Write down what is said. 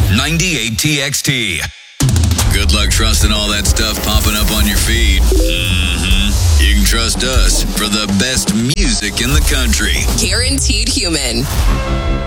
98 TXT. Good luck trusting all that stuff popping up on your feed. You can trust us for the best music in the country. Guaranteed Human.